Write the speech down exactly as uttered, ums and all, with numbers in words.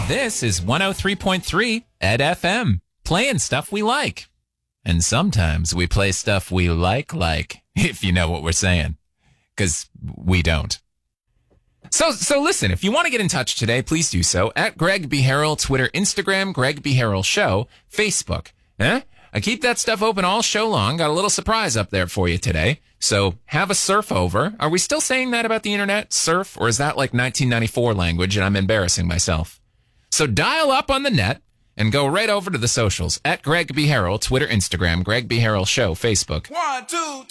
This is one oh three point three Ed F M, playing stuff we like. And sometimes we play stuff we like, like, if you know what we're saying. Because we don't. So, so listen, if you want to get in touch today, please do so at Greg B. Harrell, Twitter, Instagram, Greg B. Harrell Show, Facebook. Eh? I keep that stuff open all show long. Got a little surprise up there for you today. So have a surf over. Are we still saying that about the internet? Surf? Or is that like nineteen ninety-four language and I'm embarrassing myself? So dial up on the net and go right over to the socials at Greg B. Harrell, Twitter, Instagram, Greg B. Harrell Show, Facebook. One, two, three.